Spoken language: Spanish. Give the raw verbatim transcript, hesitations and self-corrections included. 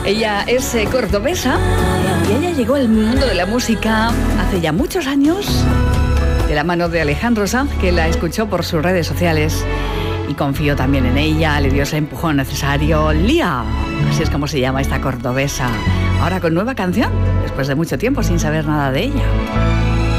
Ella es eh, cordobesa y ella llegó al mundo de la música hace ya muchos años de la mano de Alejandro Sanz, que la escuchó por sus redes sociales y confió también en ella, le dio ese empujón necesario. Lía, así es como se llama esta cordobesa, ahora con nueva canción, después de mucho tiempo sin saber nada de ella.